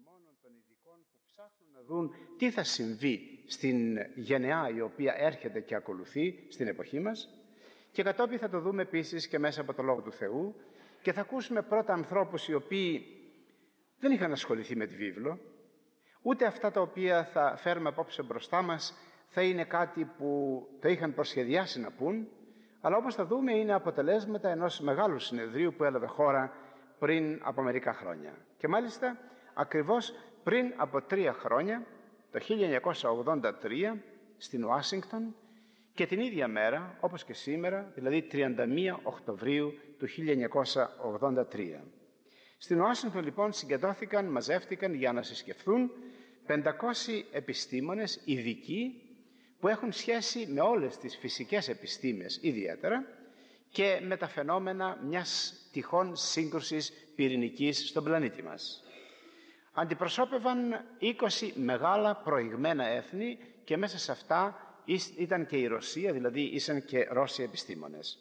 επιστημόνων, των ειδικών που ψάχνουν να δουν τι θα συμβεί στην γενεά η οποία έρχεται και ακολουθεί στην εποχή μας, και κατόπιν θα το δούμε επίσης και μέσα από το Λόγο του Θεού και θα ακούσουμε πρώτα ανθρώπους οι οποίοι δεν είχαν ασχοληθεί με τη βίβλο, ούτε αυτά τα οποία θα φέρουμε απόψε μπροστά μας θα είναι κάτι που το είχαν προσχεδιάσει να πούν, αλλά όπως θα δούμε είναι αποτελέσματα ενός μεγάλου συνεδρίου που έλαβε χώρα πριν από μερικά χρόνια. Και μάλιστα ακριβώς πριν από 3 χρόνια, το 1983, στην Ουάσιγκτον, και την ίδια μέρα, όπως και σήμερα, δηλαδή 31 Οκτωβρίου του 1983. Στην Ουάσιγκτον λοιπόν μαζεύτηκαν για να συσκεφθούν 500 επιστήμονες ειδικοί που έχουν σχέση με όλες τις φυσικές επιστήμες ιδιαίτερα και με τα φαινόμενα μιας τυχόν σύγκρουσης πυρηνικής στον πλανήτη μας. Αντιπροσώπευαν 20 μεγάλα προηγμένα έθνη και μέσα σε αυτά ήταν και η Ρωσία, δηλαδή ήσαν και Ρώσοι επιστήμονες.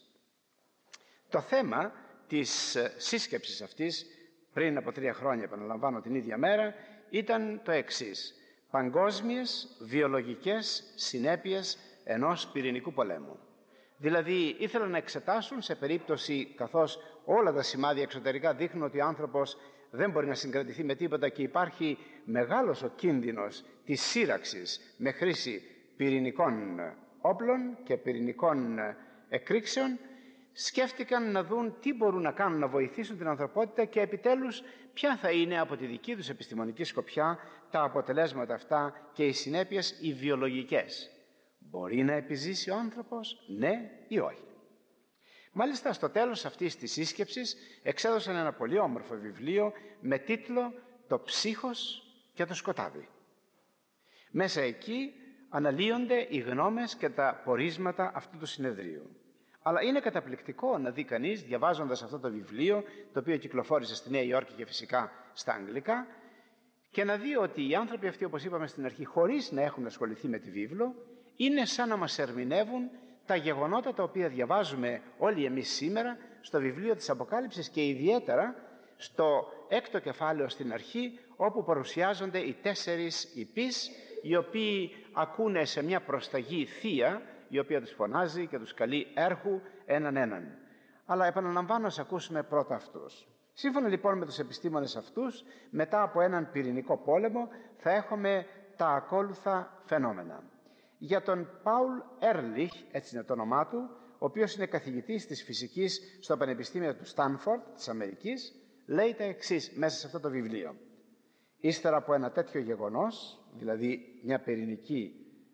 Το θέμα της σύσκεψης αυτής πριν από 3 χρόνια, επαναλαμβάνω την ίδια μέρα, ήταν το εξής: παγκόσμιες βιολογικές συνέπειες ενός πυρηνικού πολέμου. Δηλαδή ήθελαν να εξετάσουν σε περίπτωση, καθώς όλα τα σημάδια εξωτερικά δείχνουν ότι ο άνθρωπος δεν μπορεί να συγκρατηθεί με τίποτα και υπάρχει μεγάλος ο κίνδυνος της σύραξης με χρήση πυρηνικών όπλων και πυρηνικών εκρήξεων, σκέφτηκαν να δουν τι μπορούν να κάνουν να βοηθήσουν την ανθρωπότητα και επιτέλους ποια θα είναι από τη δική τους επιστημονική σκοπιά τα αποτελέσματα αυτά και οι συνέπειες οι βιολογικές. Μπορεί να επιζήσει ο άνθρωπος, ναι ή όχι? Μάλιστα στο τέλος αυτής της σύσκεψης εξέδωσαν ένα πολύ όμορφο βιβλίο με τίτλο «Το ψύχος και το σκοτάδι». Μέσα εκεί αναλύονται οι γνώμες και τα πορίσματα αυτού του συνεδρίου. Αλλά είναι καταπληκτικό να δει κανείς, διαβάζοντας αυτό το βιβλίο, το οποίο κυκλοφόρησε στη Νέα Υόρκη και φυσικά στα αγγλικά, και να δει ότι οι άνθρωποι αυτοί, όπως είπαμε στην αρχή, χωρίς να έχουν ασχοληθεί με τη βίβλο, είναι σαν να μας ερμηνεύουν τα γεγονότα τα οποία διαβάζουμε όλοι εμείς σήμερα στο βιβλίο της Αποκάλυψης και ιδιαίτερα στο 6ο κεφάλαιο στην αρχή, όπου παρουσιάζονται οι 4 ιππείς, οι οποίοι ακούνε σε μια προσταγή θεία, η οποία τους φωνάζει και τους καλεί έρχου έναν. Αλλά επαναλαμβάνω, ας ακούσουμε πρώτα αυτούς. Σύμφωνα λοιπόν με τους επιστήμονες αυτούς, μετά από έναν πυρηνικό πόλεμο θα έχουμε τα ακόλουθα φαινόμενα. Για τον Πάουλ Έρλιχ, έτσι είναι το όνομά του, ο οποίος είναι καθηγητής της φυσικής στο Πανεπιστήμιο του Στάνφορντ της Αμερικής, λέει τα εξής μέσα σε αυτό το βιβλίο: ύστερα από ένα τέτοιο γεγονός, δηλαδή μια πυρηνική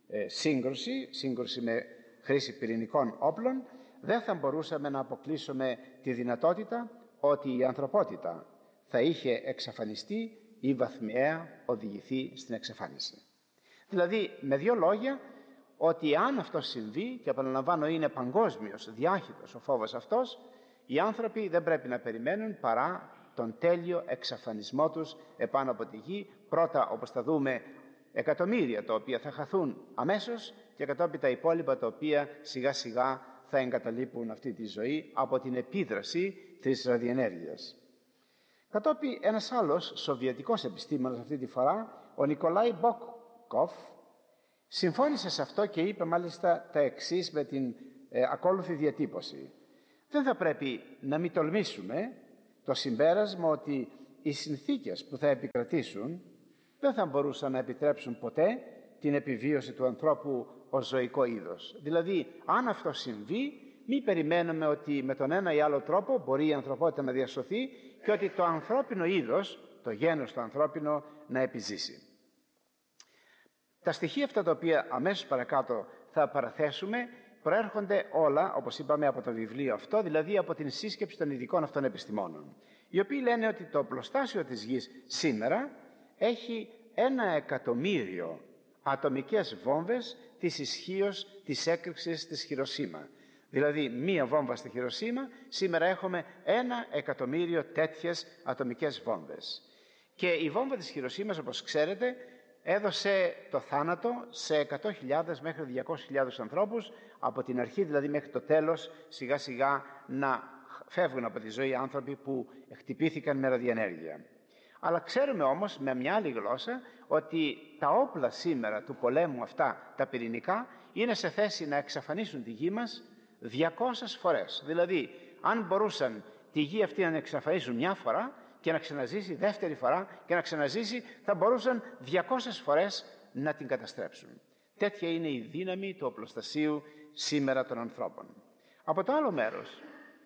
σύγκρουση με χρήση πυρηνικών όπλων, δεν θα μπορούσαμε να αποκλείσουμε τη δυνατότητα ότι η ανθρωπότητα θα είχε εξαφανιστεί ή βαθμιαία οδηγηθεί στην εξαφάνιση. Δηλαδή, με 2 λόγια, ότι αν αυτό συμβεί, και επαναλαμβάνω είναι παγκόσμιος, διάχυτος ο φόβος αυτός, οι άνθρωποι δεν πρέπει να περιμένουν παρά τον τέλειο εξαφανισμό τους επάνω από τη γη. Πρώτα, όπως θα δούμε, εκατομμύρια τα οποία θα χαθούν αμέσως και κατόπιν τα υπόλοιπα τα οποία σιγά σιγά θα εγκαταλείπουν αυτή τη ζωή από την επίδραση της ραδιενέργειας. Κατόπιν ένας άλλος σοβιετικός επιστήμονας αυτή τη φορά, ο Νικολάι Μπόκοφ, συμφώνησε σε αυτό και είπε μάλιστα τα εξής με την ακόλουθη διατύπωση: δεν θα πρέπει να μην τολμήσουμε το συμπέρασμα ότι οι συνθήκες που θα επικρατήσουν δεν θα μπορούσαν να επιτρέψουν ποτέ την επιβίωση του ανθρώπου ως ζωικό είδος. Δηλαδή, αν αυτό συμβεί, μην περιμένουμε ότι με τον ένα ή άλλο τρόπο μπορεί η ανθρωπότητα να διασωθεί και ότι το ανθρώπινο είδος, το γένος το ανθρώπινο, να επιζήσει. Τα στοιχεία αυτά τα οποία αμέσως παρακάτω θα παραθέσουμε προέρχονται όλα, όπως είπαμε, από το βιβλίο αυτό, δηλαδή από την σύσκεψη των ειδικών αυτών επιστημόνων, οι οποίοι λένε ότι το οπλοστάσιο της Γης σήμερα έχει 1 εκατομμύριο ατομικές βόμβες της ισχύως της έκρηξης της Χιροσίμα. Δηλαδή, 1 βόμβα στη Χιροσίμα, σήμερα έχουμε 1 εκατομμύριο τέτοιες ατομικές βόμβες. Και η βόμβα της Χιροσίμας, όπως ξέρετε, έδωσε το θάνατο σε 100.000 μέχρι 200.000 ανθρώπους, από την αρχή δηλαδή μέχρι το τέλος, σιγά σιγά να φεύγουν από τη ζωή άνθρωποι που χτυπήθηκαν με ραδιενέργεια. Αλλά ξέρουμε όμως με μια άλλη γλώσσα ότι τα όπλα σήμερα του πολέμου αυτά, τα πυρηνικά, είναι σε θέση να εξαφανίσουν τη γη μας 200 φορές. Δηλαδή, αν μπορούσαν τη γη αυτή να εξαφανίσουν μια φορά και να ξαναζήσει δεύτερη φορά και να ξαναζήσει, θα μπορούσαν 200 φορές να την καταστρέψουν. Τέτοια είναι η δύναμη του οπλοστασίου σήμερα των ανθρώπων. Από το άλλο μέρος,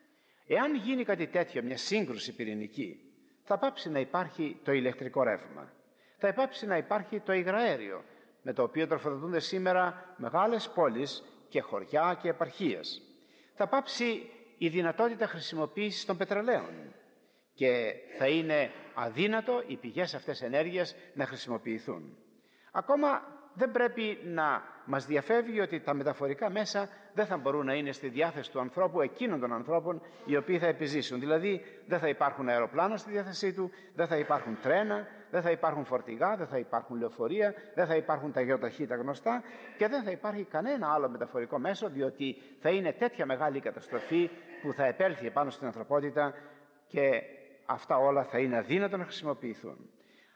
εάν γίνει κάτι τέτοιο, μια σύγκρουση πυρηνική, θα πάψει να υπάρχει το ηλεκτρικό ρεύμα. Θα πάψει να υπάρχει το υγραέριο, με το οποίο τροφοδοτούνται σήμερα μεγάλες πόλεις και χωριά και επαρχίες. Θα πάψει η δυνατότητα χρησιμοποίησης των πετρελαίων και θα είναι αδύνατο οι πηγές αυτές ενέργειας να χρησιμοποιηθούν. Ακόμα δεν πρέπει να μας διαφεύγει ότι τα μεταφορικά μέσα δεν θα μπορούν να είναι στη διάθεση του ανθρώπου, εκείνων των ανθρώπων οι οποίοι θα επιζήσουν. Δηλαδή δεν θα υπάρχουν αεροπλάνα στη διάθεσή του, δεν θα υπάρχουν τρένα, δεν θα υπάρχουν φορτηγά, δεν θα υπάρχουν λεωφορεία, δεν θα υπάρχουν τα γεωταχή τα γνωστά και δεν θα υπάρχει κανένα άλλο μεταφορικό μέσο, διότι θα είναι τέτοια μεγάλη καταστροφή που θα επέλθει επάνω στην ανθρωπότητα και αυτά όλα θα είναι αδύνατο να χρησιμοποιηθούν.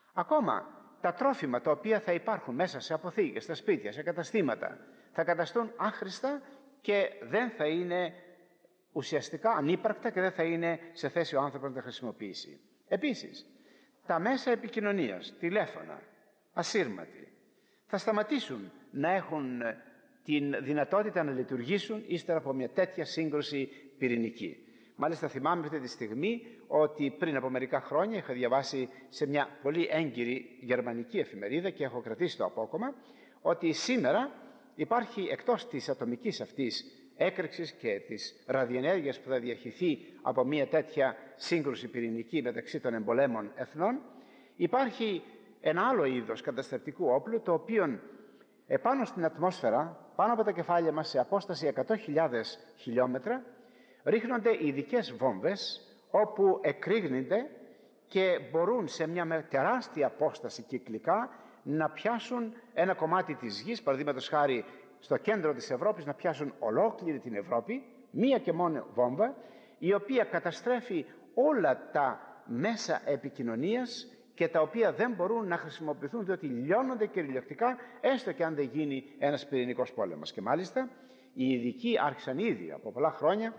Ακόμα τα τρόφιμα τα οποία θα υπάρχουν μέσα σε αποθήκες, στα σπίτια, σε καταστήματα, θα καταστούν άχρηστα και δεν θα είναι ουσιαστικά ανύπαρκτα και δεν θα είναι σε θέση ο άνθρωπος να τα χρησιμοποιήσει. Επίσης, τα μέσα επικοινωνίας, τηλέφωνα, ασύρματοι, θα σταματήσουν να έχουν την δυνατότητα να λειτουργήσουν ύστερα από μια τέτοια σύγκρουση πυρηνική. Μάλιστα θυμάμαι αυτή τη στιγμή ότι πριν από μερικά χρόνια είχα διαβάσει σε μια πολύ έγκυρη γερμανική εφημερίδα και έχω κρατήσει το απόκομα ότι σήμερα υπάρχει εκτός της ατομικής αυτής έκρηξης και της ραδιενέργειας που θα διαχυθεί από μια τέτοια σύγκρουση πυρηνική μεταξύ των εμπολέμων εθνών, υπάρχει ένα άλλο είδος καταστρεπτικού όπλου το οποίο επάνω στην ατμόσφαιρα, πάνω από τα κεφάλια μας σε απόσταση 100.000 χιλιόμετρα, ρίχνονται ειδικές βόμβες όπου εκρήγνεται και μπορούν σε μια τεράστια απόσταση κυκλικά να πιάσουν ένα κομμάτι της γης, παραδείγματος χάρη στο κέντρο της Ευρώπης, να πιάσουν ολόκληρη την Ευρώπη, μία και μόνο βόμβα, η οποία καταστρέφει όλα τα μέσα επικοινωνίας και τα οποία δεν μπορούν να χρησιμοποιηθούν διότι λιώνονται κυριολεκτικά έστω και αν δεν γίνει ένας πυρηνικός πόλεμος. Και μάλιστα οι ειδικοί άρχισαν ήδη από πολλά χρόνια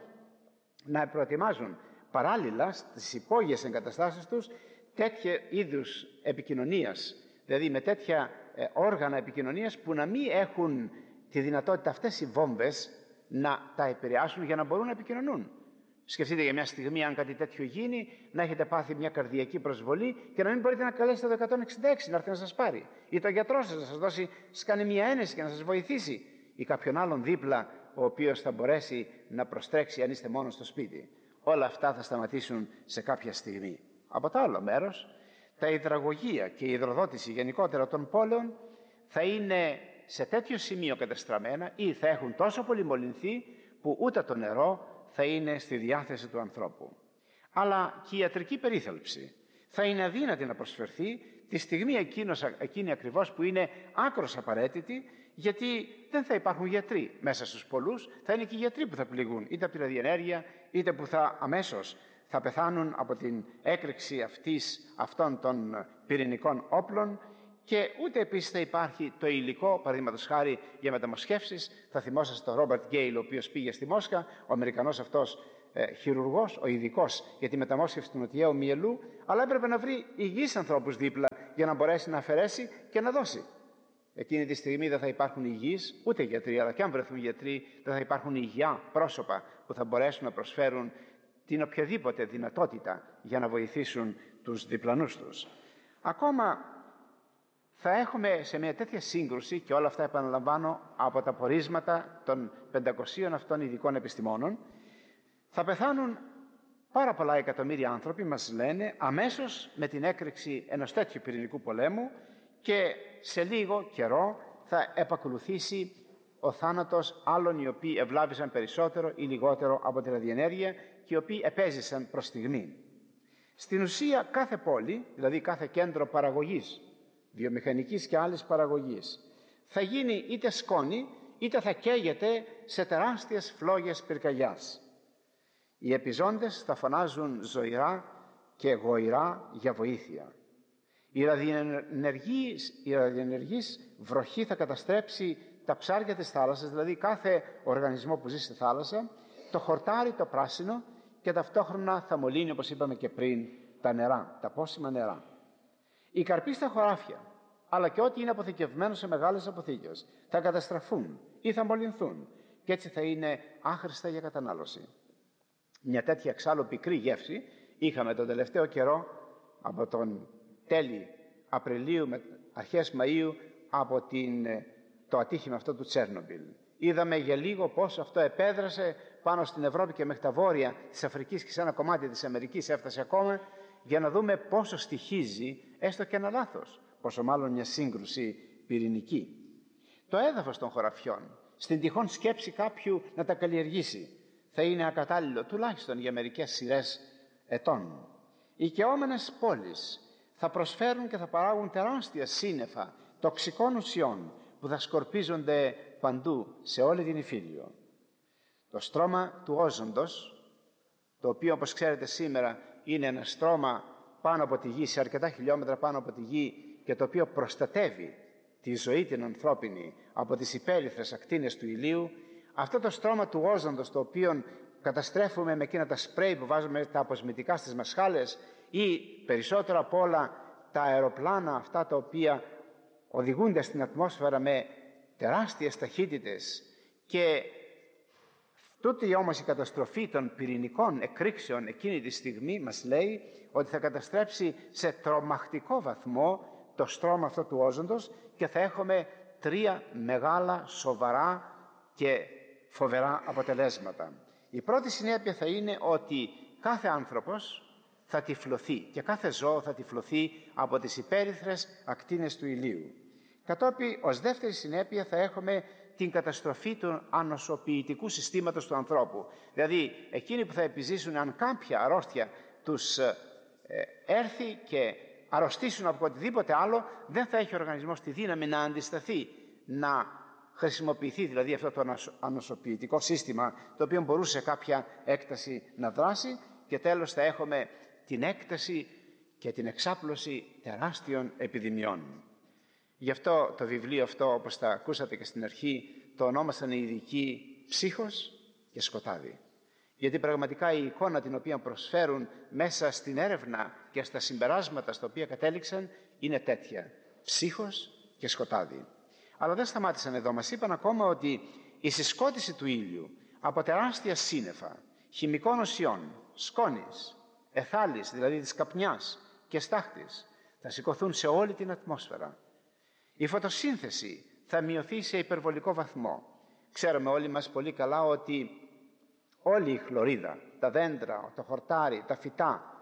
να προετοιμάζουν παράλληλα στις υπόγειες εγκαταστάσεις τους τέτοια είδους επικοινωνίας, δηλαδή με τέτοια όργανα επικοινωνίας που να μην έχουν τη δυνατότητα αυτές οι βόμβες να τα επηρεάσουν για να μπορούν να επικοινωνούν. Σκεφτείτε για μια στιγμή, αν κάτι τέτοιο γίνει, να έχετε πάθει μια καρδιακή προσβολή και να μην μπορείτε να καλέσετε το 166 να έρθει να σας πάρει, ή το γιατρό σας να σας δώσει, κάνει μια ένεση και να σας βοηθήσει, ή κάποιον άλλον δίπλα ο οποίος θα μπορέσει να προστρέξει αν είστε μόνο στο σπίτι. Όλα αυτά θα σταματήσουν σε κάποια στιγμή. Από το άλλο μέρος, τα υδραγωγεία και η υδροδότηση γενικότερα των πόλεων θα είναι σε τέτοιο σημείο κατεστραμμένα ή θα έχουν τόσο πολύ μολυνθεί που ούτε το νερό θα είναι στη διάθεση του ανθρώπου. Αλλά και η ιατρική περίθαλψη θα είναι αδύνατη να προσφερθεί τη στιγμή εκείνη ακριβώς που είναι άκρως απαραίτητη, γιατί δεν θα υπάρχουν γιατροί μέσα στους πολλούς, θα είναι και οι γιατροί που θα πληγούν είτε από τη ραδιενέργεια είτε που θα αμέσως θα πεθάνουν από την έκρηξη αυτών των πυρηνικών όπλων και ούτε επίσης θα υπάρχει το υλικό, παραδείγματος χάρη για μεταμοσχεύσεις. Θα θυμόσαστε τον Ρόμπερτ Γκέιλ, ο οποίος πήγε στη Μόσχα, ο Αμερικανός αυτός χειρουργός, ο ειδικός για τη μεταμόσχευση του νοτιαίου μυελού, αλλά έπρεπε να βρει υγιείς ανθρώπους δίπλα για να μπορέσει να αφαιρέσει και να δώσει. Εκείνη τη στιγμή δεν θα υπάρχουν υγιείς ούτε γιατροί, αλλά και αν βρεθούν γιατροί δεν θα υπάρχουν υγιά πρόσωπα που θα μπορέσουν να προσφέρουν την οποιαδήποτε δυνατότητα για να βοηθήσουν τους διπλανούς τους. Ακόμα θα έχουμε σε μια τέτοια σύγκρουση, και όλα αυτά επαναλαμβάνω από τα πορίσματα των 500 αυτών ειδικών επιστημόνων, θα πεθάνουν πάρα πολλά εκατομμύρια άνθρωποι, μας λένε, αμέσως με την έκρηξη ενός τέτοιου πυρηνικού πολέμου και σε λίγο καιρό θα επακολουθήσει ο θάνατος άλλων οι οποίοι ευλάβησαν περισσότερο ή λιγότερο από τη ραδιενέργεια και οι οποίοι επέζησαν προς στιγμή. Στην ουσία κάθε πόλη, δηλαδή κάθε κέντρο παραγωγής, βιομηχανικής και άλλης παραγωγής, θα γίνει είτε σκόνη είτε θα καίγεται σε τεράστιες φλόγες πυρκαγιάς. Οι επιζώντες θα φωνάζουν ζωηρά και γοηρά για βοήθεια. Η ραδιενεργής βροχή θα καταστρέψει τα ψάρια της θάλασσας, δηλαδή κάθε οργανισμό που ζει στη θάλασσα, το χορτάρι, το πράσινο, και ταυτόχρονα θα μολύνει, όπως είπαμε και πριν, τα νερά, τα πόσιμα νερά. Οι καρποί στα χωράφια, αλλά και ό,τι είναι αποθηκευμένο σε μεγάλες αποθήκες, θα καταστραφούν ή θα μολυνθούν και έτσι θα είναι άχρηστα για κατανάλωση. Μια τέτοια εξάλλου πικρή γεύση είχαμε τον τελευταίο καιρό, από τον τέλη Απριλίου με αρχές Μαΐου, από το ατύχημα αυτό του Τσέρνομπιλ. Είδαμε για λίγο πώς αυτό επέδρασε πάνω στην Ευρώπη και μέχρι τα βόρεια της Αφρικής και σε ένα κομμάτι της Αμερικής έφτασε ακόμα, για να δούμε πόσο στοιχίζει έστω και ένα λάθος, πόσο μάλλον μια σύγκρουση πυρηνική. Το έδαφος των χωραφιών, στην τυχόν σκέψη κάποιου να τα καλλιεργήσει, θα είναι ακατάλληλο τουλάχιστον για μερικές σειρές ετών. Οι οικειόμενες πόλεις θα προσφέρουν και θα παράγουν τεράστια σύννεφα τοξικών ουσιών που θα σκορπίζονται παντού σε όλη την Ιφίλιο. Το στρώμα του όζοντος, το οποίο όπως ξέρετε σήμερα είναι ένα στρώμα πάνω από τη γη, σε αρκετά χιλιόμετρα πάνω από τη γη, και το οποίο προστατεύει τη ζωή την ανθρώπινη από τις υπέρυθρες ακτίνες του ηλίου, αυτό το στρώμα του όζοντος, το οποίο καταστρέφουμε με εκείνα τα σπρέι που βάζουμε τα αποσμητικά στις μασχάλες, ή περισσότερο απ' όλα τα αεροπλάνα αυτά τα οποία οδηγούνται στην ατμόσφαιρα με τεράστιες ταχύτητες, και τούτη όμως η καταστροφή των πυρηνικών εκρήξεων εκείνη τη στιγμή μας λέει ότι θα καταστρέψει σε τρομακτικό βαθμό το στρώμα αυτό του όζοντος και θα έχουμε 3 μεγάλα, σοβαρά και φοβερά αποτελέσματα. Η πρώτη συνέπεια θα είναι ότι κάθε άνθρωπος θα τυφλωθεί και κάθε ζώο θα τυφλωθεί από τις υπέρυθρες ακτίνες του ηλίου. Κατόπιν, ως δεύτερη συνέπεια, θα έχουμε την καταστροφή του ανοσοποιητικού συστήματος του ανθρώπου. Δηλαδή, εκείνοι που θα επιζήσουν, αν κάποια αρρώστια τους έρθει και αρρωστήσουν από οτιδήποτε άλλο, δεν θα έχει ο οργανισμός τη δύναμη να αντισταθεί, να χρησιμοποιηθεί δηλαδή αυτό το ανοσοποιητικό σύστημα, το οποίο μπορούσε σε κάποια έκταση να δράσει, και τέλος θα έχουμε την έκταση και την εξάπλωση τεράστιων επιδημιών. Γι' αυτό το βιβλίο αυτό, όπως τα ακούσατε και στην αρχή, το ονόμασαν οι ειδικοί ψύχος και σκοτάδι. Γιατί πραγματικά η εικόνα την οποία προσφέρουν μέσα στην έρευνα και στα συμπεράσματα στα οποία κατέληξαν είναι τέτοια: ψύχος και σκοτάδι. Αλλά δεν σταμάτησαν εδώ. Μας είπαν ακόμα ότι η συσκότηση του ήλιου από τεράστια σύννεφα χημικών ουσιών, σκόνης, εθάλης, δηλαδή της καπνιάς και στάχτης, θα σηκωθούν σε όλη την ατμόσφαιρα. Η φωτοσύνθεση θα μειωθεί σε υπερβολικό βαθμό. Ξέρουμε όλοι μας πολύ καλά ότι όλη η χλωρίδα, τα δέντρα, το χορτάρι, τα φυτά,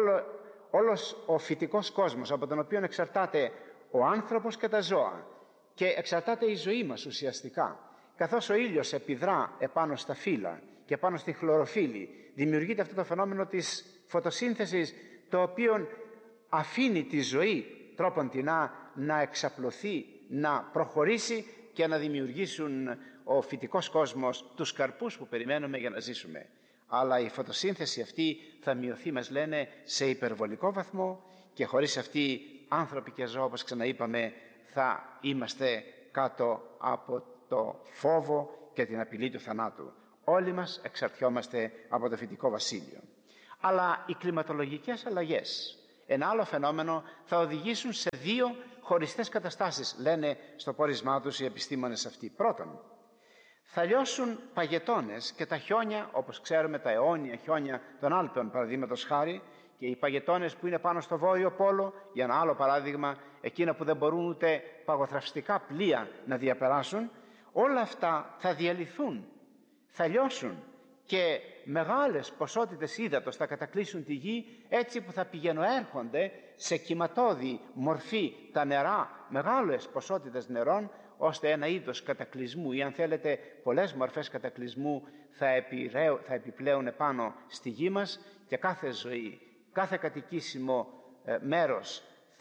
όλος ο φυτικός κόσμος από τον οποίο εξαρτάται ο άνθρωπος και τα ζώα και εξαρτάται η ζωή μας ουσιαστικά, καθώς ο ήλιος επιδρά επάνω στα φύλλα και πάνω στη χλωροφύλλη, δημιουργείται αυτό το φαινόμενο της φωτοσύνθεσης, το οποίο αφήνει τη ζωή τρόποντινά να εξαπλωθεί, να προχωρήσει και να δημιουργήσουν ο φυτικός κόσμος τους καρπούς που περιμένουμε για να ζήσουμε. Αλλά η φωτοσύνθεση αυτή θα μειωθεί, μας λένε, σε υπερβολικό βαθμό, και χωρίς αυτή άνθρωποι και ζώα, όπως ξαναείπαμε, θα είμαστε κάτω από το φόβο και την απειλή του θανάτου. Όλοι μας εξαρτιόμαστε από το φυτικό βασίλειο. Αλλά οι κλιματολογικές αλλαγές, ένα άλλο φαινόμενο, θα οδηγήσουν σε 2 χωριστές καταστάσεις, λένε στο πόρισμά τους οι επιστήμονες αυτοί. Πρώτον, θα λιώσουν παγετώνες και τα χιόνια, όπως ξέρουμε, τα αιώνια χιόνια των Άλπαιων, παραδείγματος χάρη, και οι παγετώνες που είναι πάνω στο Βόρειο Πόλο, για ένα άλλο παράδειγμα, εκείνα που δεν μπορούν ούτε παγοθραυστικά πλοία να διαπεράσουν, όλα αυτά θα διαλυθούν, θα λιώσουν, και μεγάλες ποσότητες ύδατος θα κατακλείσουν τη γη, έτσι που θα πηγαινοέρχονται σε κυματώδη μορφή τα νερά, μεγάλες ποσότητες νερών, ώστε ένα είδος κατακλυσμού, ή αν θέλετε πολλές μορφές κατακλυσμού, θα επιπλέουν επάνω στη γη μας, και κάθε ζωή, κάθε κατοικήσιμο μέρος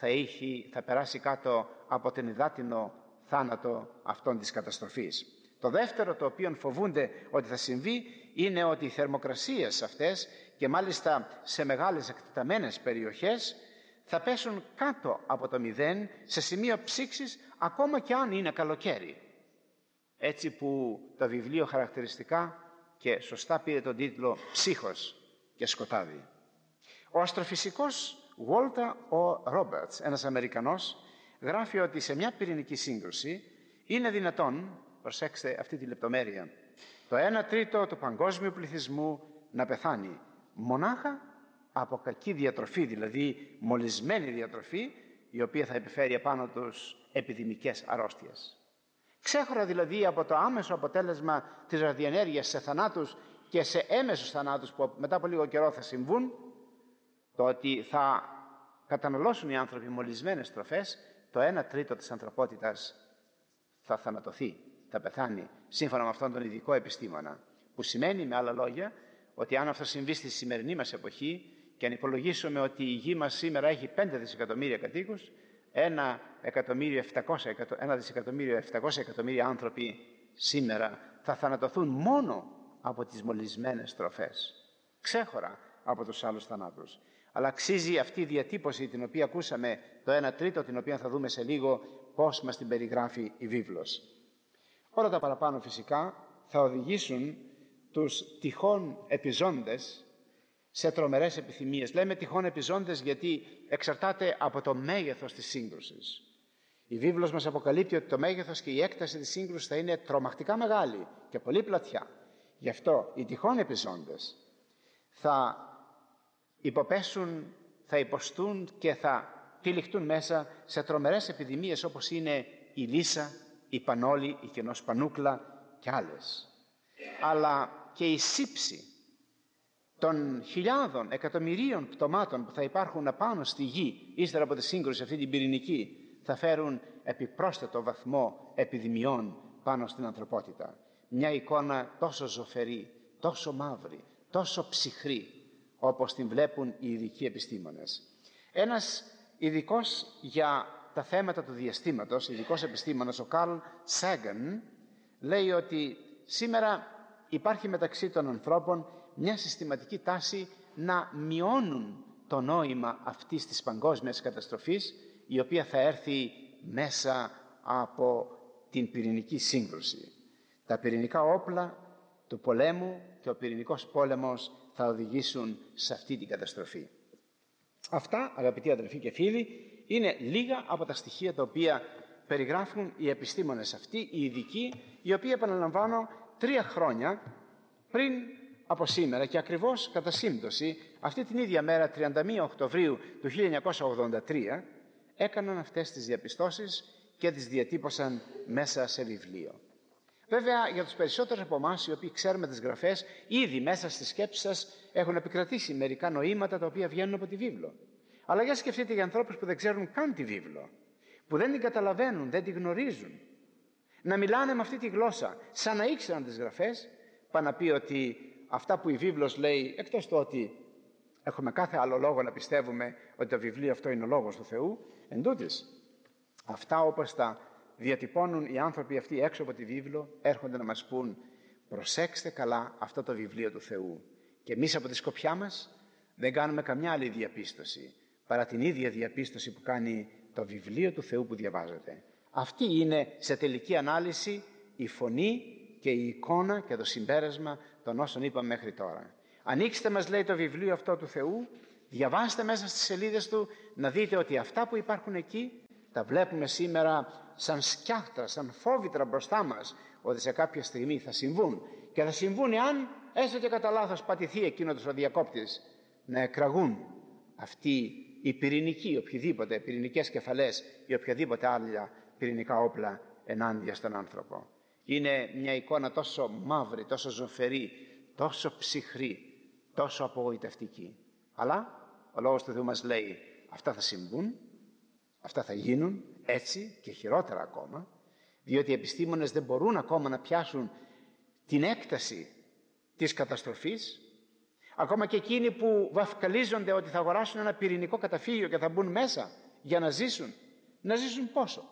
θα περάσει κάτω από τον υδάτινο θάνατο αυτών της καταστροφής. Το δεύτερο, το οποίο φοβούνται ότι θα συμβεί, είναι ότι οι θερμοκρασίες αυτές, και μάλιστα σε μεγάλες εκτεταμένες περιοχές, θα πέσουν κάτω από το 0 σε σημείο ψήξης, ακόμα και αν είναι καλοκαίρι. Έτσι που το βιβλίο χαρακτηριστικά και σωστά πήρε τον τίτλο «Ψύχος και σκοτάδι». Ο αστροφυσικός Walter O. Roberts, ένας Αμερικανός, γράφει ότι σε μια πυρηνική σύγκρουση είναι δυνατόν, προσέξτε αυτή τη λεπτομέρεια, το 1/3 του παγκόσμιου πληθυσμού να πεθάνει μονάχα από κακή διατροφή, δηλαδή μολυσμένη διατροφή, η οποία θα επιφέρει επάνω τους επιδημικές αρρώστιες. Ξέχωρα δηλαδή από το άμεσο αποτέλεσμα της ραδιενέργειας σε θανάτους και σε έμεσους θανάτους που μετά από λίγο καιρό θα συμβούν, το ότι θα καταναλώσουν οι άνθρωποι μολυσμένες τροφές, το 1/3 της ανθρωπότητας θα θανατωθεί, θα πεθάνει, σύμφωνα με αυτόν τον ειδικό επιστήμονα. Που σημαίνει, με άλλα λόγια, ότι αν αυτό συμβεί στη σημερινή μας εποχή και αν υπολογίσουμε ότι η γη μας σήμερα έχει 5 δισεκατομμύρια κατοίκους, 1.700.000.000 άνθρωποι σήμερα θα θανατωθούν μόνο από τις μολυσμένες τροφές, ξέχωρα από τους άλλους θανάτους. Αλλά αξίζει αυτή η διατύπωση την οποία ακούσαμε, το 1/3, την οποία θα δούμε σε λίγο πώς μας την περιγράφει η βίβλος. Όλα τα παραπάνω φυσικά θα οδηγήσουν τους τυχόν επιζώντες σε τρομερές επιθυμίες. Λέμε τυχόν επιζώντες γιατί εξαρτάται από το μέγεθος της σύγκρουσης. Η βίβλος μας αποκαλύπτει ότι το μέγεθος και η έκταση της σύγκρουσης θα είναι τρομακτικά μεγάλη και πολύ πλατιά. Γι' αυτό οι τυχόν επιζώντες θα υποπέσουν, θα υποστούν και θα τυλιχτούν μέσα σε τρομερές επιδημίες όπως είναι η λύσα, η πανόλη, η κενοσπανούκλα και άλλες. Αλλά και η σύψη των χιλιάδων, εκατομμυρίων πτωμάτων που θα υπάρχουν απάνω στη γη ύστερα από τη σύγκρουση αυτή την πυρηνική θα φέρουν επιπρόσθετο βαθμό επιδημιών πάνω στην ανθρωπότητα. Μια εικόνα τόσο ζωφερή, τόσο μαύρη, τόσο ψυχρή όπως την βλέπουν οι ειδικοί επιστήμονες. Ένας ειδικός για τα θέματα του διαστήματος, ειδικός επιστήμονας, ο Καρλ Σάγκαν, λέει ότι σήμερα υπάρχει μεταξύ των ανθρώπων μια συστηματική τάση να μειώνουν το νόημα αυτής της παγκόσμιας καταστροφής, η οποία θα έρθει μέσα από την πυρηνική σύγκρουση. Τα πυρηνικά όπλα του πολέμου και ο πυρηνικός πόλεμος θα οδηγήσουν σε αυτή την καταστροφή. Αυτά, αγαπητοί αδελφοί και φίλοι, είναι λίγα από τα στοιχεία τα οποία περιγράφουν οι επιστήμονες αυτοί, οι ειδικοί, οι οποίοι, επαναλαμβάνω, 3 χρόνια πριν από σήμερα και ακριβώς κατά σύμπτωση αυτή την ίδια μέρα, 31 Οκτωβρίου του 1983, έκαναν αυτές τις διαπιστώσεις και τις διατύπωσαν μέσα σε βιβλίο. Βέβαια, για τους περισσότερους από εμάς, οι οποίοι ξέρουμε τις γραφές, ήδη μέσα στη σκέψη σας έχουν επικρατήσει μερικά νοήματα τα οποία βγαίνουν από τη βίβλο. Αλλά για σκεφτείτε για ανθρώπους που δεν ξέρουν καν τη βίβλο, που δεν την καταλαβαίνουν, δεν την γνωρίζουν, να μιλάνε με αυτή τη γλώσσα, σαν να ήξεραν τις γραφές, πάνε να πει ότι αυτά που η βίβλος λέει, εκτός το ότι έχουμε κάθε άλλο λόγο να πιστεύουμε ότι το βιβλίο αυτό είναι ο λόγος του Θεού, εντούτοις, αυτά όπως τα διατυπώνουν οι άνθρωποι αυτοί έξω από τη βίβλο, έρχονται να μας πούν προσέξτε καλά αυτό το βιβλίο του Θεού. Και εμείς από τη σκοπιά μας δεν κάνουμε καμιά άλλη διαπίστωση παρά την ίδια διαπίστωση που κάνει το βιβλίο του Θεού που διαβάζετε. Αυτή είναι σε τελική ανάλυση η φωνή και η εικόνα και το συμπέρασμα των όσων είπαμε μέχρι τώρα. Ανοίξτε, μας λέει, το βιβλίο αυτό του Θεού, διαβάστε μέσα στις σελίδες του να δείτε ότι αυτά που υπάρχουν εκεί τα βλέπουμε σήμερα σαν σκιάχτρα, σαν φόβητρα μπροστά μας, ότι σε κάποια στιγμή θα συμβούν. Και θα συμβούν εάν έστω και κατά λάθος πατηθεί εκείνος ο διακόπτης, να εκραγούν αυτοί οι πυρηνικοί, οποιοδήποτε πυρηνικές κεφαλές ή οποιαδήποτε άλλα πυρηνικά όπλα ενάντια στον άνθρωπο. Είναι μια εικόνα τόσο μαύρη, τόσο ζωφερή, τόσο ψυχρή, τόσο απογοητευτική. Αλλά ο λόγος του Θεού μας λέει αυτά θα συμβούν, αυτά θα γίνουν έτσι και χειρότερα ακόμα, διότι οι επιστήμονες δεν μπορούν ακόμα να πιάσουν την έκταση της καταστροφής. Ακόμα και εκείνοι που βαφκαλίζονται ότι θα αγοράσουν ένα πυρηνικό καταφύγιο και θα μπουν μέσα για να ζήσουν. Να ζήσουν πόσο?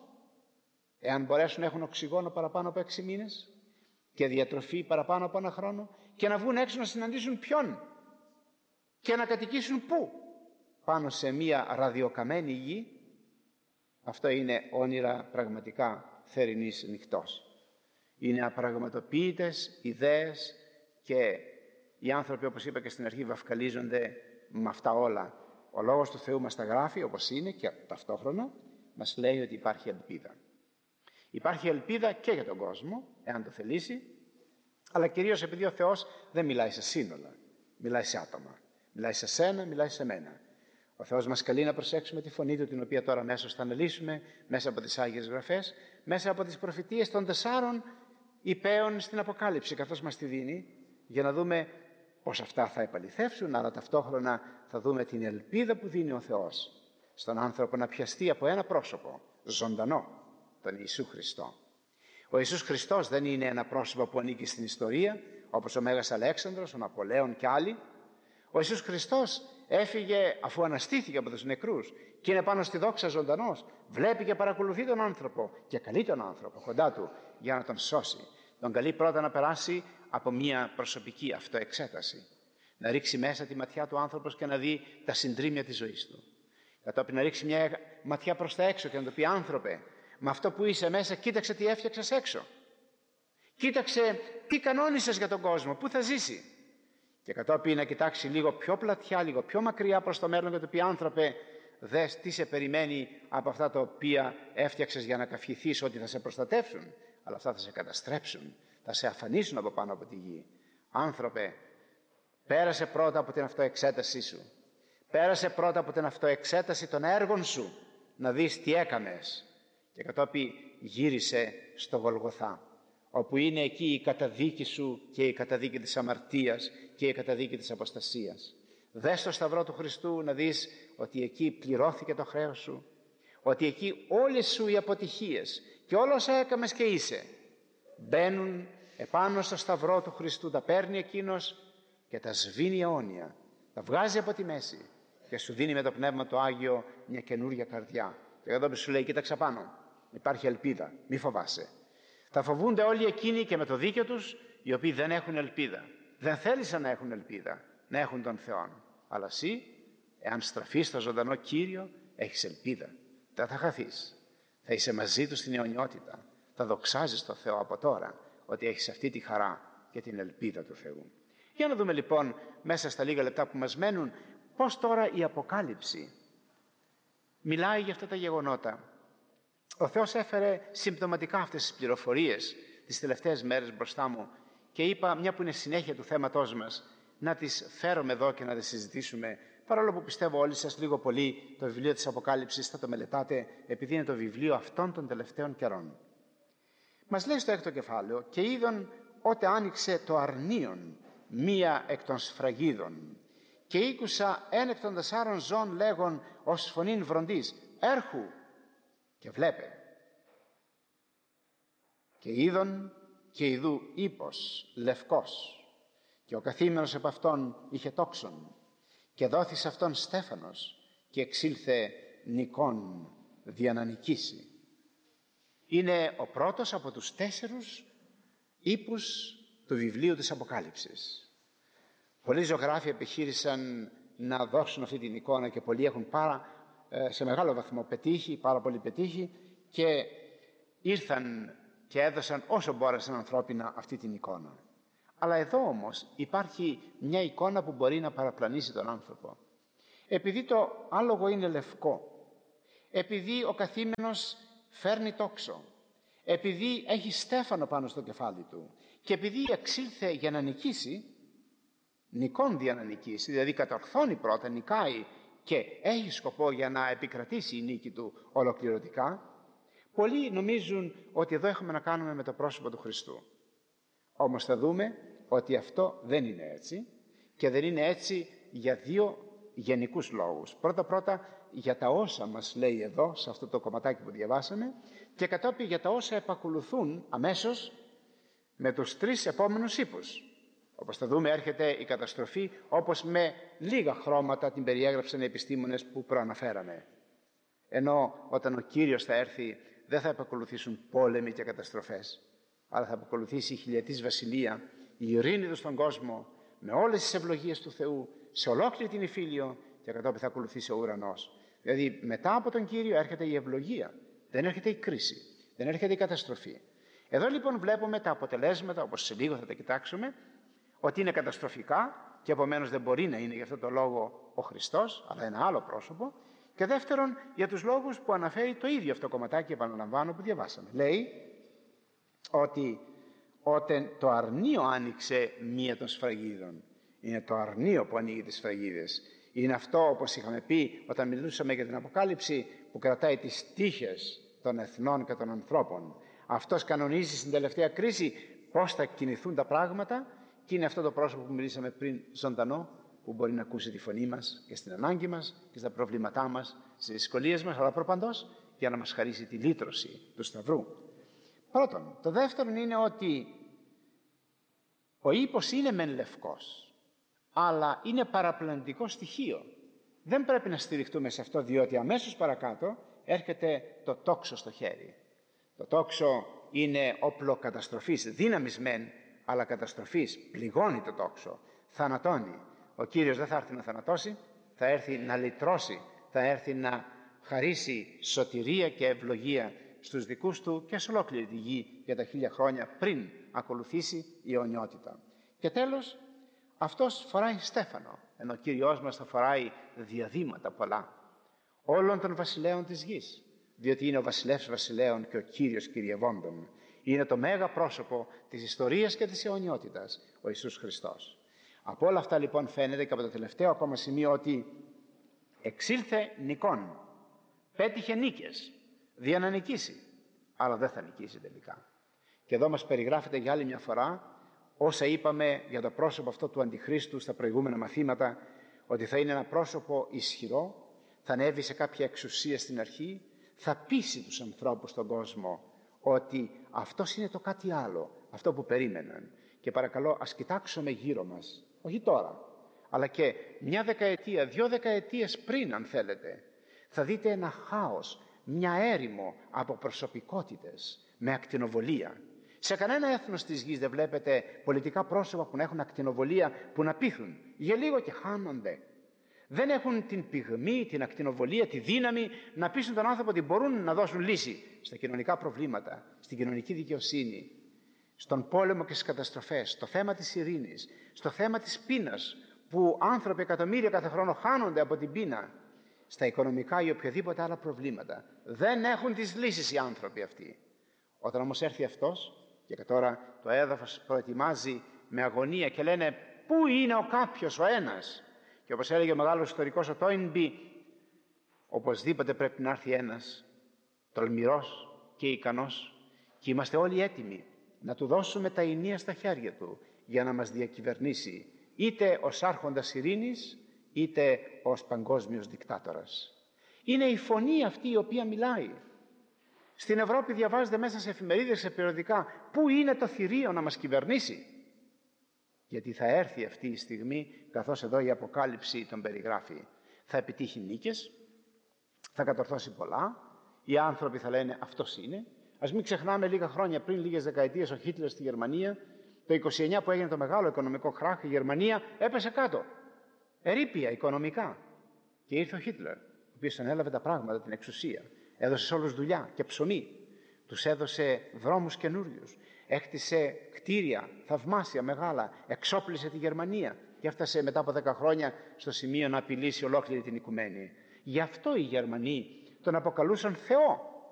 Εάν μπορέσουν να έχουν οξυγόνο παραπάνω από 6 μήνες και διατροφή παραπάνω από 1 χρόνο, και να βγουν έξω να συναντήσουν ποιον και να κατοικήσουν πού? πάνω σε μία ραδιοκαμένη γη, αυτό είναι όνειρα πραγματικά θερινής νυχτός. Είναι απραγματοποιητές ιδέες και οι άνθρωποι, όπως είπα και στην αρχή, βαφκαλίζονται με αυτά όλα. Ο Λόγος του Θεού μας τα γράφει όπως είναι και ταυτόχρονα μας λέει ότι υπάρχει ελπίδα. Υπάρχει ελπίδα και για τον κόσμο, εάν το θελήσει, αλλά κυρίως επειδή ο Θεός δεν μιλάει σε σύνολα, μιλάει σε άτομα. Μιλάει σε σένα, μιλάει σε μένα. Ο Θεός μας καλεί να προσέξουμε τη φωνή Του, την οποία τώρα αμέσως θα αναλύσουμε, μέσα από τις Άγιες Γραφές, μέσα από τις προφητείες των 4 υπέων στην Αποκάλυψη, καθώς μας τη δίνει, για να δούμε πώς αυτά θα επαληθεύσουν, αλλά ταυτόχρονα θα δούμε την ελπίδα που δίνει ο Θεός στον άνθρωπο να πιαστεί από ένα πρόσωπο, ζωντανό, τον Ιησού Χριστό. Ο Ιησούς Χριστός δεν είναι ένα πρόσωπο που ανήκει στην ιστορία, όπως ο Μέγας Αλέξανδρος, ο Ναπολέων και άλλοι. Ο Ιησούς Χριστός έφυγε αφού αναστήθηκε από τους νεκρούς και είναι πάνω στη δόξα ζωντανός. Βλέπει και παρακολουθεί τον άνθρωπο και καλεί τον άνθρωπο κοντά του για να τον σώσει. Τον καλεί πρώτα να περάσει από μια προσωπική αυτοεξέταση. Να ρίξει μέσα τη ματιά του άνθρωπος και να δει τα συντρίμμια της ζωής του. Κατόπιν να ρίξει μια ματιά προς τα έξω και να του πει: άνθρωπε, με αυτό που είσαι μέσα, κοίταξε τι έφτιαξες έξω. Κοίταξε τι κανόνισες για τον κόσμο, πού θα ζήσει. Και κατόπιν να κοιτάξει λίγο πιο πλατιά, λίγο πιο μακριά προς το μέλλον και να του πει: άνθρωπε, δες τι σε περιμένει από αυτά τα οποία έφτιαξες για να καυχηθείς ότι θα σε προστατεύσουν, αλλά αυτά θα σε καταστρέψουν, θα σε αφανίσουν από πάνω από τη γη. Άνθρωπε, πέρασε πρώτα από την αυτοεξέτασή σου. Πέρασε πρώτα από την αυτοεξέταση των έργων σου, να δεις τι έκανες. Και κατόπιν γύρισε στο Γολγοθά, όπου είναι εκεί η καταδίκη σου και η καταδίκη της αμαρτίας και η καταδίκη της αποστασίας. Δες το σταυρό του Χριστού να δεις ότι εκεί πληρώθηκε το χρέος σου, ότι εκεί όλες σου οι αποτυχίες και όλα όσα έκαμες και είσαι μπαίνουν επάνω στο σταυρό του Χριστού, τα παίρνει εκείνος και τα σβήνει αιώνια, τα βγάζει από τη μέση και σου δίνει με το Πνεύμα το Άγιο μια καινούρια καρδιά. Και εδώ σου λέει: κοίταξε πάνω, υπάρχει ελπίδα, μη φοβάσαι. Θα φοβούνται όλοι εκείνοι και με το δίκιο τους, οι οποίοι δεν έχουν ελπίδα. Δεν θέλησαν να έχουν ελπίδα, να έχουν τον Θεό. Αλλά εσύ, εάν στραφείς στο ζωντανό Κύριο, έχεις ελπίδα. Δεν θα χαθείς. Θα είσαι μαζί του στην αιωνιότητα. Θα δοξάζεις τον Θεό από τώρα, ότι έχεις αυτή τη χαρά και την ελπίδα του Θεού. Για να δούμε λοιπόν, μέσα στα λίγα λεπτά που μας μένουν, πώς τώρα η Αποκάλυψη μιλάει για αυτά τα γεγονότα. Ο Θεός έφερε συμπτωματικά αυτές τις πληροφορίες τις τελευταίες μέρες μπροστά μου και είπα, μια που είναι συνέχεια του θέματός μας, να τις φέρουμε εδώ και να τις συζητήσουμε, παρόλο που πιστεύω όλοι σας λίγο πολύ το βιβλίο της Αποκάλυψης θα το μελετάτε, επειδή είναι το βιβλίο αυτών των τελευταίων καιρών. Μας λέει στο 6ο κεφάλαιο: «Και είδον ότε άνοιξε το αρνίον μία εκ των σφραγίδων, και ήκουσα εν εκ των 4 ζώων λέγον ως φωνήν βροντής, έρχου και βλέπε. Και είδον και ειδού ύπος λευκός, και ο καθήμενος επ' αυτόν είχε τόξον, και δόθη σε αυτόν στέφανος, και εξήλθε νικόν δια να νικήσει». Είναι ο πρώτος από τους 4 ύπους του βιβλίου της Αποκάλυψης. Πολλοί ζωγράφοι επιχείρησαν να δώσουν αυτή την εικόνα και πολλοί έχουν σε μεγάλο βαθμό πετύχει, πάρα πολύ πετύχει, και ήρθαν και έδωσαν όσο μπόρεσαν ανθρώπινα αυτή την εικόνα. Αλλά εδώ όμως υπάρχει μια εικόνα που μπορεί να παραπλανήσει τον άνθρωπο. Επειδή το άλογο είναι λευκό, επειδή ο καθήμενος φέρνει τόξο, επειδή έχει στέφανο πάνω στο κεφάλι του και επειδή εξήλθε για να νικήσει, νικόν δια να νικήσει, δηλαδή κατορθώνει πρώτα, νικάει και έχει σκοπό για να επικρατήσει η νίκη του ολοκληρωτικά, πολλοί νομίζουν ότι εδώ έχουμε να κάνουμε με το πρόσωπο του Χριστού. Όμως θα δούμε ότι αυτό δεν είναι έτσι, και δεν είναι έτσι για 2 γενικούς λόγους. Πρώτα για τα όσα μας λέει εδώ σε αυτό το κομματάκι που διαβάσαμε, και κατόπιν για τα όσα επακολουθούν αμέσως με τους 3 επόμενους ύπους. Όπως θα δούμε, έρχεται η καταστροφή, όπως με λίγα χρώματα την περιέγραψαν οι επιστήμονες που προαναφέραμε. Ενώ όταν ο Κύριος θα έρθει, δεν θα επακολουθήσουν πόλεμοι και καταστροφές, αλλά θα επακολουθήσει η χιλιετής βασιλεία, η ειρήνη του στον κόσμο, με όλες τις ευλογίες του Θεού, σε ολόκληρη την Ιφίλιο και κατόπιν θα ακολουθήσει ο ουρανός. Δηλαδή μετά από τον Κύριο έρχεται η ευλογία, δεν έρχεται η κρίση, δεν έρχεται η καταστροφή. Εδώ λοιπόν βλέπουμε τα αποτελέσματα, όπως σε λίγο θα τα κοιτάξουμε, ότι είναι καταστροφικά και επομένως δεν μπορεί να είναι γι' αυτό το λόγο ο Χριστός, αλλά ένα άλλο πρόσωπο. Και δεύτερον, για τους λόγους που αναφέρει το ίδιο αυτό κομματάκι, επαναλαμβάνω, που διαβάσαμε. Λέει ότι όταν το αρνείο άνοιξε μία των σφραγίδων, είναι το αρνείο που ανοίγει τις σφραγίδες. Είναι αυτό, όπως είχαμε πει όταν μιλούσαμε για την Αποκάλυψη, που κρατάει τις τύχες των εθνών και των ανθρώπων. Αυτός κανονίζει στην τελευταία κρίση πώς θα κινηθούν τα πράγματα και είναι αυτό το πρόσωπο που μιλήσαμε πριν, ζωντανό, που μπορεί να ακούσει τη φωνή μας και στην ανάγκη μας και στα προβλήματά μας, στις δυσκολίες μας, αλλά προπαντός για να μας χαρίσει τη λύτρωση του Σταυρού. Πρώτον, το δεύτερο είναι ότι ο ύπος είναι μεν λευκός, αλλά είναι παραπλανητικό στοιχείο. Δεν πρέπει να στηριχτούμε σε αυτό, διότι αμέσως παρακάτω έρχεται το τόξο στο χέρι. Το τόξο είναι όπλο καταστροφής, δύναμης μεν, αλλά καταστροφής. Πληγώνει το τόξο, θανατώνει. Ο Κύριος δεν θα έρθει να θανατώσει, θα έρθει να λυτρώσει, θα έρθει να χαρίσει σωτηρία και ευλογία στους δικούς του και σε ολόκληρη τη γη για τα 1000 χρόνια πριν ακολουθήσει η αιωνιότητα. Και τέλος, αυτός φοράει στέφανο, ενώ ο Κύριος μας θα φοράει διαδήματα πολλά όλων των βασιλέων της γης, διότι είναι ο βασιλεύς βασιλέων και ο Κύριος κυριευόντων. Είναι το μέγα πρόσωπο της ιστορίας και της αιωνιότητας, ο Ιησούς Χριστός. Από όλα αυτά λοιπόν φαίνεται και από το τελευταίο ακόμα σημείο ότι εξήλθε νικών, πέτυχε νίκες, δια να νικήσει, αλλά δεν θα νικήσει τελικά. Και εδώ μας περιγράφεται για άλλη μια φορά όσα είπαμε για το πρόσωπο αυτό του Αντιχρίστου στα προηγούμενα μαθήματα, ότι θα είναι ένα πρόσωπο ισχυρό, θα ανέβει σε κάποια εξουσία στην αρχή, θα πείσει τους ανθρώπους στον κόσμο ότι αυτός είναι το κάτι άλλο, αυτό που περίμεναν. Και παρακαλώ ας κοιτάξουμε γύρω μας, όχι τώρα, αλλά και μια δεκαετία, 2 δεκαετίες πριν αν θέλετε, θα δείτε ένα χάος, μια έρημο από προσωπικότητες με ακτινοβολία. Σε κανένα έθνος της γης δεν βλέπετε πολιτικά πρόσωπα που να έχουν ακτινοβολία, που να πείθουν για λίγο και χάνονται. Δεν έχουν την πυγμή, την ακτινοβολία, τη δύναμη να πείσουν τον άνθρωπο ότι μπορούν να δώσουν λύση στα κοινωνικά προβλήματα, στην κοινωνική δικαιοσύνη, στον πόλεμο και στις καταστροφές, στο θέμα της ειρήνης, στο θέμα της πείνας, που άνθρωποι εκατομμύρια κάθε χρόνο χάνονται από την πείνα, στα οικονομικά ή οποιαδήποτε άλλα προβλήματα. Δεν έχουν τις λύσεις οι άνθρωποι αυτοί. Όταν όμως έρθει αυτός, και τώρα το έδαφος προετοιμάζει με αγωνία και λένε πού είναι ο κάποιος, ο ένας. Και όπως έλεγε ο μεγάλος ιστορικός ο Τόινμπι, οπωσδήποτε πρέπει να έρθει ένας τολμηρός και ικανός, και είμαστε όλοι έτοιμοι να του δώσουμε τα ηνία στα χέρια του για να μας διακυβερνήσει, είτε ως άρχοντας ειρήνης, είτε ως παγκόσμιος δικτάτορας. Είναι η φωνή αυτή η οποία μιλάει. Στην Ευρώπη διαβάζετε μέσα σε εφημερίδες, σε περιοδικά, πού είναι το θηρίο να μας κυβερνήσει. Γιατί θα έρθει αυτή η στιγμή, καθώς εδώ η Αποκάλυψη τον περιγράφει. Θα επιτύχει νίκες, θα κατορθώσει πολλά, οι άνθρωποι θα λένε αυτός είναι. Ας μην ξεχνάμε λίγα χρόνια πριν, λίγες δεκαετίες, ο Χίτλερ στη Γερμανία, το 29 που έγινε το μεγάλο οικονομικό κράχ, η Γερμανία έπεσε κάτω. Ερείπια οικονομικά. Και ήρθε ο Χίτλερ, ο οποίος ανέλαβε τα πράγματα, την εξουσία. Έδωσε σε όλους δουλειά και ψωμί. Τους έδωσε δρόμους καινούριους. Έκτισε κτίρια θαυμάσια, μεγάλα. Εξόπλισε τη Γερμανία. Και έφτασε μετά από 10 χρόνια στο σημείο να απειλήσει ολόκληρη την οικουμένη. Γι' αυτό οι Γερμανοί τον αποκαλούσαν Θεό.